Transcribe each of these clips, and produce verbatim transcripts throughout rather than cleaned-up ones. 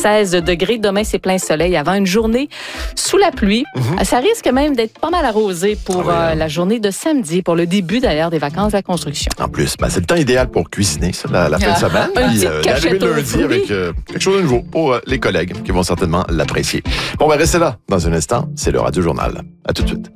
seize degrés. Demain, c'est plein soleil avant une journée sous la pluie. Mm-hmm. Ça risque même d'être pas mal arrosé pour ah oui, euh, la journée de samedi, pour le début d'ailleurs des vacances de la construction. En plus, ben, c'est le temps idéal pour cuisiner, ça, la, la fin ah, de semaine. Un puis, petit euh, cachette d'arriver lundi oui. avec euh, quelque chose de nouveau pour euh, les collègues qui vont certainement l'apprécier. Bon, ben restez là. Dans un instant, c'est le Radio Journal. À tout de suite.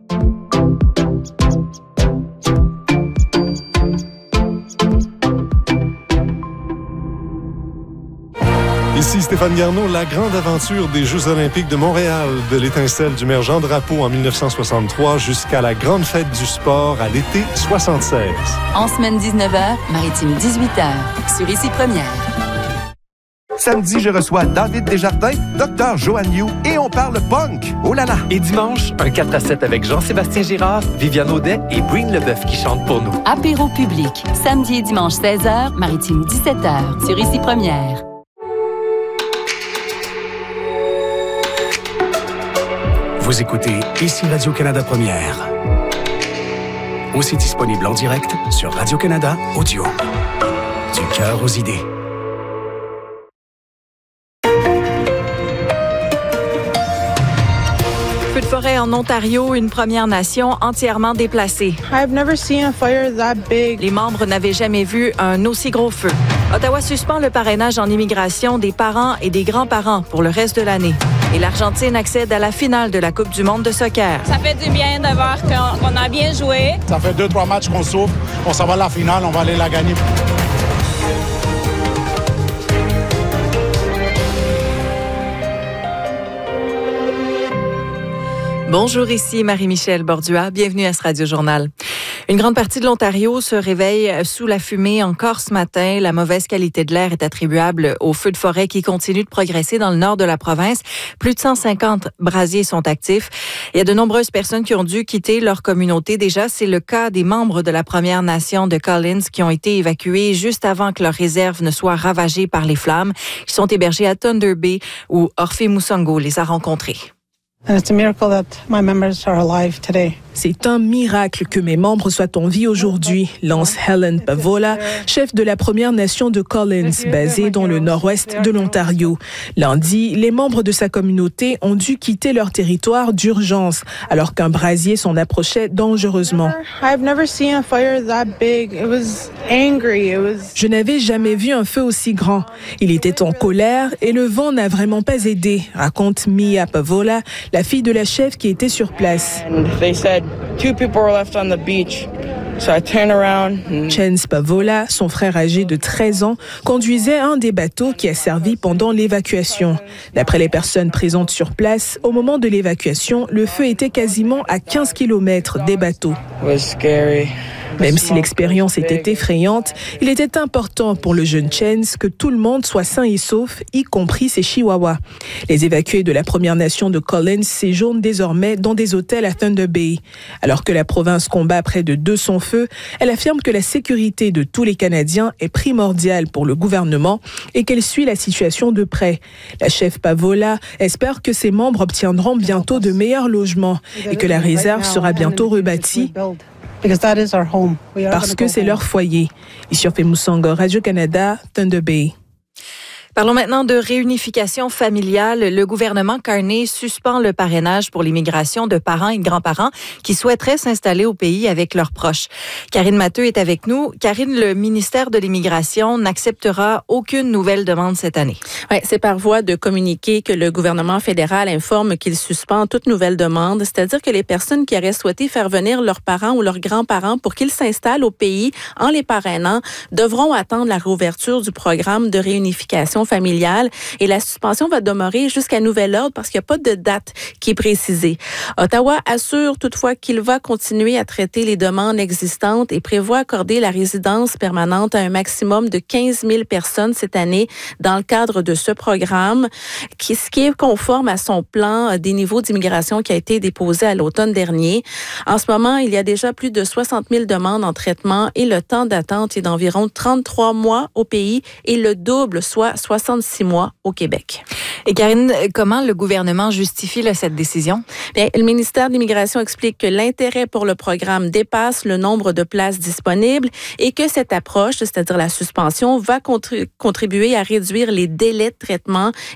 Ici Stéphane Garneau, la grande aventure des Jeux olympiques de Montréal, de l'étincelle du maire Jean Drapeau en dix-neuf cent soixante-trois jusqu'à la grande fête du sport à l'été soixante-seize. En semaine dix-neuf heures, Maritime dix-huit heures, sur Ici Première. Samedi, je reçois David Desjardins, Docteur Joanne Yu et on parle punk. Oh là là! Et dimanche, un quatre à sept avec Jean-Sébastien Girard, Viviane Audet et Breen Leboeuf qui chantent pour nous. Apéro public, samedi et dimanche seize heures, Maritime dix-sept heures, sur Ici Première. Vous écoutez Ici Radio-Canada Première. Aussi disponible en direct sur Radio-Canada Audio. Du cœur aux idées. Feu de forêt en Ontario, une Première Nation entièrement déplacée. I've never seen a fire that big. Les membres n'avaient jamais vu un aussi gros feu. Ottawa suspend le parrainage en immigration des parents et des grands-parents pour le reste de l'année. Et l'Argentine accède à la finale de la Coupe du monde de soccer. Ça fait du bien de voir qu'on, qu'on a bien joué. Ça fait deux, trois matchs qu'on souffre. On s'en va à la finale, on va aller la gagner. Bonjour, ici Marie-Michel Bordua. Bienvenue à ce Radio Journal. Une grande partie de l'Ontario se réveille sous la fumée encore ce matin. La mauvaise qualité de l'air est attribuable aux feux de forêt qui continuent de progresser dans le nord de la province. Plus de cent cinquante brasiers sont actifs. Il y a de nombreuses personnes qui ont dû quitter leur communauté. Déjà, c'est le cas des membres de la Première Nation de Collins qui ont été évacués juste avant que leur réserve ne soit ravagée par les flammes. Ils sont hébergés à Thunder Bay où Orphée Moussango les a rencontrés. And it's a miracle that my members are alive today. C'est un miracle que mes membres soient en vie aujourd'hui, lance Helen Pavola, chef de la Première Nation de Collins, basée dans le nord-ouest de l'Ontario. Lundi, les membres de sa communauté ont dû quitter leur territoire d'urgence, alors qu'un brasier s'en approchait dangereusement. Je n'avais jamais vu un feu aussi grand. Il était en colère et le vent n'a vraiment pas aidé, raconte Mia Pavola, la fille de la chef qui était sur place. Two people were left on the beach. So I turned around. And... Chance Pavola, son frère âgé de treize ans, conduisait un des bateaux qui a servi pendant l'évacuation. D'après les personnes présentes sur place, au moment de l'évacuation, le feu était quasiment à quinze kilomètres des bateaux. It was scary. Même si l'expérience était effrayante, il était important pour le jeune Chance que tout le monde soit sain et sauf, y compris ses chihuahuas. Les évacués de la Première Nation de Collins séjournent désormais dans des hôtels à Thunder Bay. Alors que la province combat près de deux cents feux, elle affirme que la sécurité de tous les Canadiens est primordiale pour le gouvernement et qu'elle suit la situation de près. La chef Pavola espère que ses membres obtiendront bientôt de meilleurs logements et que la réserve sera bientôt rebâtie. Parce que c'est leur foyer. Ici Orphée Moussango, Radio-Canada, Thunder Bay. Parlons maintenant de réunification familiale. Le gouvernement Carney suspend le parrainage pour l'immigration de parents et de grands-parents qui souhaiteraient s'installer au pays avec leurs proches. Karine Matteux est avec nous. Karine, le ministère de l'Immigration n'acceptera aucune nouvelle demande cette année. Oui, c'est par voie de communiqué que le gouvernement fédéral informe qu'il suspend toute nouvelle demande, c'est-à-dire que les personnes qui auraient souhaité faire venir leurs parents ou leurs grands-parents pour qu'ils s'installent au pays en les parrainant devront attendre la réouverture du programme de réunification familiale et la suspension va demeurer jusqu'à nouvel ordre parce qu'il n'y a pas de date qui est précisée. Ottawa assure toutefois qu'il va continuer à traiter les demandes existantes et prévoit accorder la résidence permanente à un maximum de quinze mille personnes cette année dans le cadre de ce programme, qui, ce qui est conforme à son plan des niveaux d'immigration qui a été déposé à l'automne dernier. En ce moment, il y a déjà plus de soixante mille demandes en traitement et le temps d'attente est d'environ trente-trois mois au pays et le double, soit soixante-six mois au Québec. Et Karine, comment le gouvernement justifie là, cette décision? Bien, le ministère de l'Immigration explique que l'intérêt pour le programme dépasse le nombre de places disponibles et que cette approche, c'est-à-dire la suspension, va contri- contribuer à réduire les délais de traitement